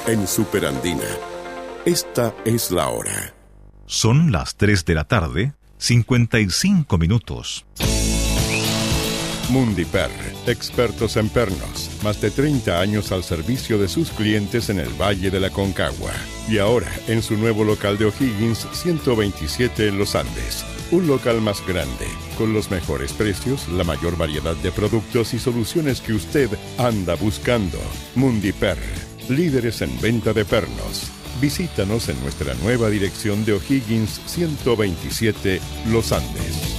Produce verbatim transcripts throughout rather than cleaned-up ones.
en Superandina. Esta es la hora. Son las tres de la tarde, cincuenta y cinco minutos. Mundiper, expertos en pernos. Más de treinta años al servicio de sus clientes en el Valle de la Concagua. Y ahora, en su nuevo local de O'Higgins, ciento veintisiete en Los Andes. Un local más grande, con los mejores precios, la mayor variedad de productos y soluciones que usted anda buscando. Mundiper, líderes en venta de pernos. Visítanos en nuestra nueva dirección de O'Higgins ciento veintisiete, Los Andes.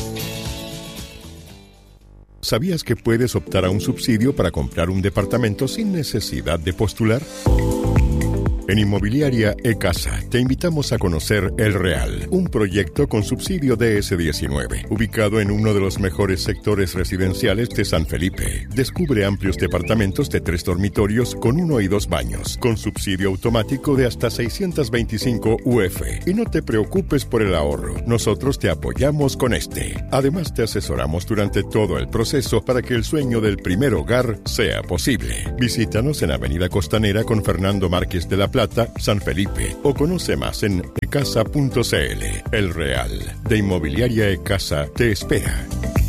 ¿Sabías que puedes optar a un subsidio para comprar un departamento sin necesidad de postular? En Inmobiliaria E-Casa te invitamos a conocer El Real, un proyecto con subsidio D S diecinueve, ubicado en uno de los mejores sectores residenciales de San Felipe. Descubre amplios departamentos de tres dormitorios con uno y dos baños, con subsidio automático de hasta seiscientos veinticinco U F. Y no te preocupes por el ahorro, nosotros te apoyamos con este. Además te asesoramos durante todo el proceso para que el sueño del primer hogar sea posible. Visítanos en Avenida Costanera con Fernando Márquez de la Plata, San Felipe, o conoce más en ecasa punto c l. El Real de Inmobiliaria E-Casa te espera.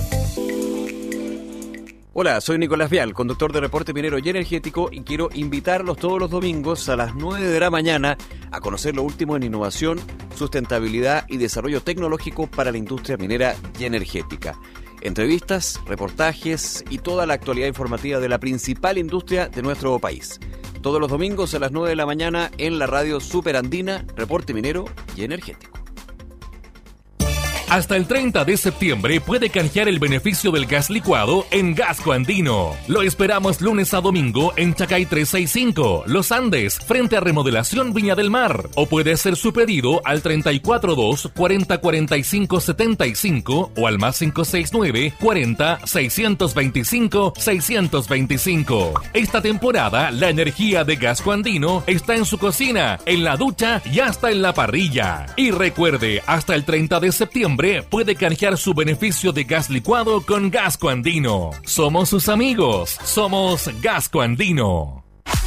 Hola, soy Nicolás Vial, conductor de Reporte Minero y Energético, y quiero invitarlos todos los domingos a las nueve de la mañana a conocer lo último en innovación, sustentabilidad y desarrollo tecnológico para la industria minera y energética. Entrevistas, reportajes y toda la actualidad informativa de la principal industria de nuestro país. Todos los domingos a las nueve de la mañana en la radio Superandina, Reporte Minero y Energético. Hasta el treinta de septiembre puede canjear el beneficio del gas licuado en Gasco Andino. Lo esperamos lunes a domingo en Chacay trescientos sesenta y cinco, Los Andes, frente a Remodelación Viña del Mar. O puede hacer su pedido al treinta y cuatro dos, cuarenta cuarenta y cinco setenta y cinco o al más cinco seis nueve, cuarenta, seiscientos veinticinco, seiscientos veinticinco. Esta temporada, la energía de Gasco Andino está en su cocina, en la ducha y hasta en la parrilla. Y recuerde, hasta el treinta de septiembre puede canjear su beneficio de gas licuado con Gasco Andino. Somos sus amigos. Somos Gasco Andino.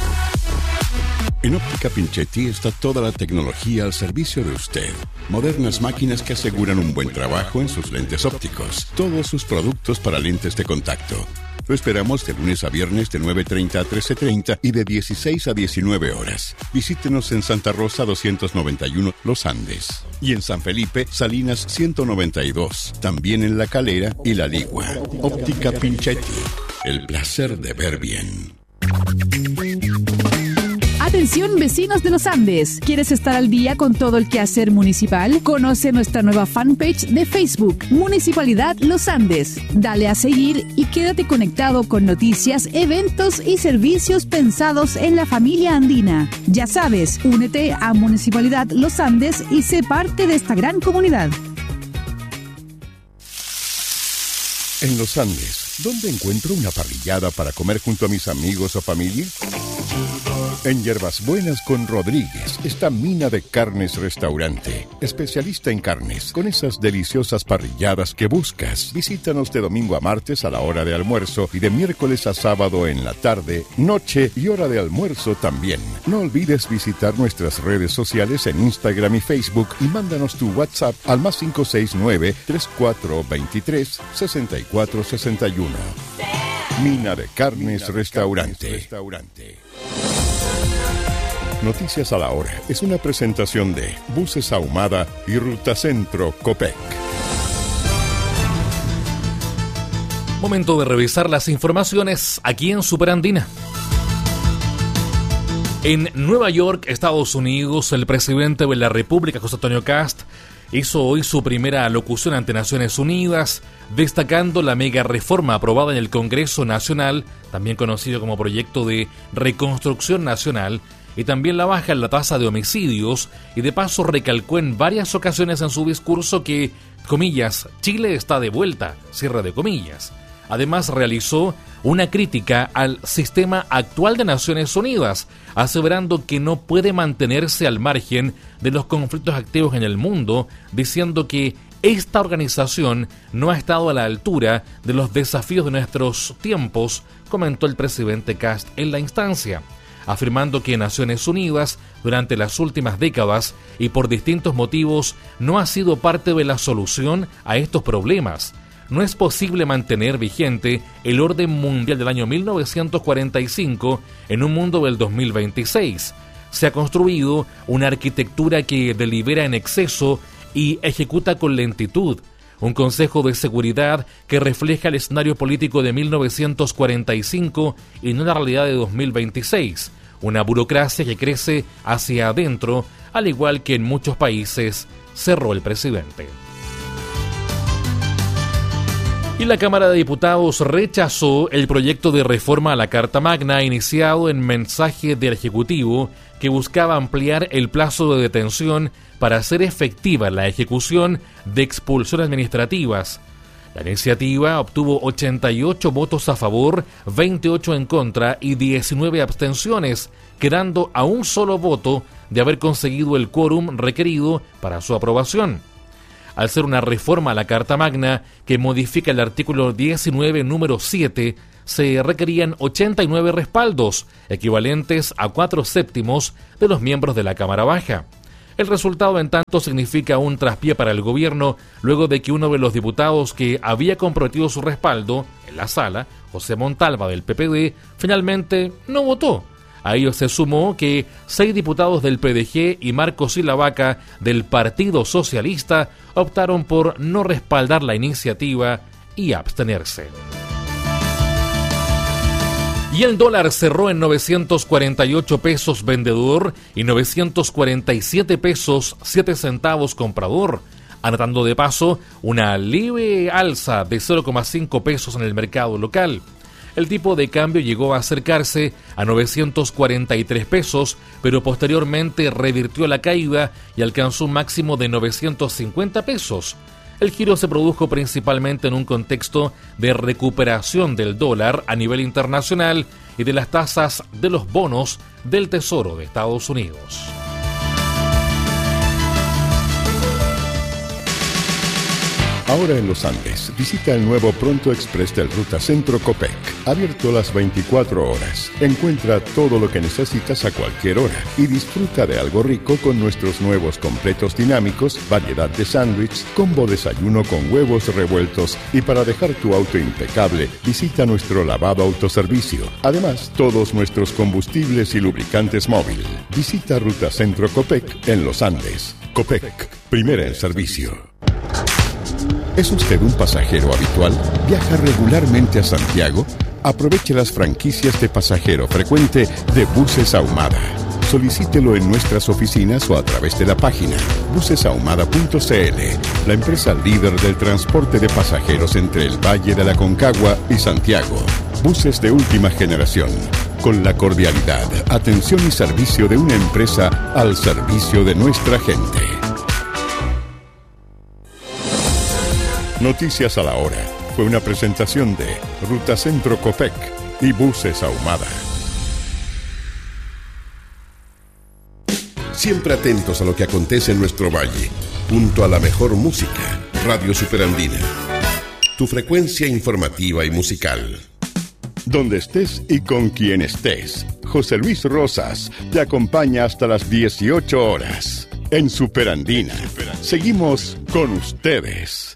En Óptica Pinchetti está toda la tecnología al servicio de usted. Modernas máquinas que aseguran un buen trabajo en sus lentes ópticos. Todos sus productos para lentes de contacto. Lo esperamos de lunes a viernes de nueve treinta a trece treinta y de dieciséis a diecinueve horas. Visítenos en Santa Rosa doscientos noventa y uno, Los Andes. Y en San Felipe, Salinas ciento noventa y dos. También en La Calera y La Ligua. Óptica Pinchetti. El placer de ver bien. Atención, vecinos de Los Andes. ¿Quieres estar al día con todo el quehacer municipal? Conoce nuestra nueva fanpage de Facebook, Municipalidad Los Andes. Dale a seguir y quédate conectado con noticias, eventos y servicios pensados en la familia andina. Ya sabes, únete a Municipalidad Los Andes y sé parte de esta gran comunidad. En Los Andes, ¿dónde encuentro una parrillada para comer junto a mis amigos o familia? En Hierbas Buenas con Rodríguez está Mina de Carnes Restaurante, especialista en carnes, con esas deliciosas parrilladas que buscas. Visítanos de domingo a martes a la hora de almuerzo y de miércoles a sábado en la tarde, noche y hora de almuerzo también. No olvides visitar nuestras redes sociales en Instagram y Facebook y mándanos tu WhatsApp al más cinco seis nueve, treinta y cuatro veintitrés, sesenta y cuatro sesenta y uno. Mina de Carnes Restaurante. Noticias a la hora es una presentación de Buses Ahumada y Ruta Centro Copec. Momento de revisar las informaciones aquí en Superandina. En Nueva York, Estados Unidos, el presidente de la República, José Antonio Kast, hizo hoy su primera locución ante Naciones Unidas, destacando la mega reforma aprobada en el Congreso Nacional, también conocido como Proyecto de Reconstrucción Nacional, y también la baja en la tasa de homicidios, y de paso recalcó en varias ocasiones en su discurso que, comillas, Chile está de vuelta, cierre de comillas. Además realizó una crítica al sistema actual de Naciones Unidas, aseverando que no puede mantenerse al margen de los conflictos activos en el mundo, diciendo que esta organización no ha estado a la altura de los desafíos de nuestros tiempos, comentó el presidente Kast en la instancia. afirmando que Naciones Unidas, durante las últimas décadas y por distintos motivos, no ha sido parte de la solución a estos problemas. No es posible mantener vigente el orden mundial del año mil novecientos cuarenta y cinco en un mundo del dos mil veintiséis. Se ha construido una arquitectura que delibera en exceso y ejecuta con lentitud. Un Consejo de Seguridad que refleja el escenario político de mil novecientos cuarenta y cinco y no la realidad de dos mil veintiséis. Una burocracia que crece hacia adentro, al igual que en muchos países, cerró el presidente. Y la Cámara de Diputados rechazó el proyecto de reforma a la Carta Magna iniciado en mensaje del Ejecutivo que buscaba ampliar el plazo de detención para hacer efectiva la ejecución de expulsiones administrativas. La iniciativa obtuvo ochenta y ocho votos a favor, veintiocho en contra y diecinueve abstenciones, quedando a un solo voto de haber conseguido el quórum requerido para su aprobación. Al ser una reforma a la Carta Magna que modifica el artículo diecinueve, número siete, se requerían ochenta y nueve respaldos, equivalentes a cuatro séptimos de los miembros de la Cámara Baja. El resultado, en tanto, significa un traspié para el gobierno, luego de que uno de los diputados que había comprometido su respaldo en la sala, José Montalva del P P D, finalmente no votó. A ello se sumó que seis diputados del P D G y Marcos Silavaca del Partido Socialista optaron por no respaldar la iniciativa y abstenerse. Y el dólar cerró en novecientos cuarenta y ocho pesos vendedor y novecientos cuarenta y siete pesos siete centavos comprador, anotando de paso una leve alza de cero coma cinco pesos en el mercado local. El tipo de cambio llegó a acercarse a novecientos cuarenta y tres pesos, pero posteriormente revirtió la caída y alcanzó un máximo de novecientos cincuenta pesos. El giro se produjo principalmente en un contexto de recuperación del dólar a nivel internacional y de las tasas de los bonos del Tesoro de Estados Unidos. Ahora en los Andes, visita el nuevo Pronto Express del Ruta Centro Copec. Abierto las veinticuatro horas. Encuentra todo lo que necesitas a cualquier hora y disfruta de algo rico con nuestros nuevos completos dinámicos, variedad de sándwich, combo desayuno con huevos revueltos y para dejar tu auto impecable, visita nuestro lavado autoservicio. Además, todos nuestros combustibles y lubricantes móvil. Visita Ruta Centro Copec en los Andes. Copec, primera en servicio. ¿Es usted un pasajero habitual? ¿Viaja regularmente a Santiago? Aproveche las franquicias de pasajero frecuente de Buses Ahumada. Solicítelo en nuestras oficinas o a través de la página buses ahumada punto c l, la empresa líder del transporte de pasajeros entre el Valle de la Concagua y Santiago. Buses de última generación, con la cordialidad, atención y servicio de una empresa al servicio de nuestra gente. Noticias a la hora fue una presentación de Ruta Centro Copec y Buses Ahumada. Siempre atentos a lo que acontece en nuestro valle, junto a la mejor música. Radio Superandina, tu frecuencia informativa y musical. Donde estés y con quien estés, José Luis Rosas te acompaña hasta las dieciocho horas. En Superandina, seguimos con ustedes.